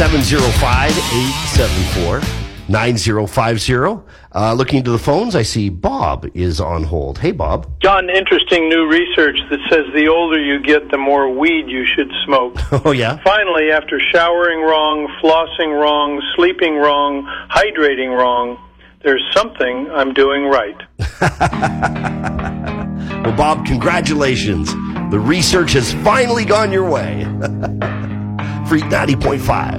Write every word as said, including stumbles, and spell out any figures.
seven zero five, eight seven four, nine zero five zero. Uh, looking into the phones, I see Bob is on hold. Hey, Bob. John, interesting new research that says the older you get, the more weed you should smoke. Oh, yeah? Finally, after showering wrong, flossing wrong, sleeping wrong, hydrating wrong, there's something I'm doing right. Well, Bob, congratulations. The research has finally gone your way. Freak ninety point five.